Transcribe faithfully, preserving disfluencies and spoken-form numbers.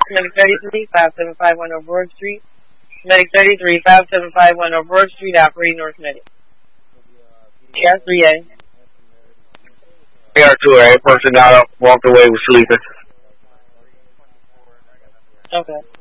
Medic thirty-three, five seven five one Broad Street. Medic thirty-three, five seven five one Broad Street, operating North Medic. Yes, three A. A R two A, person out, walked away, was sleeping. Okay.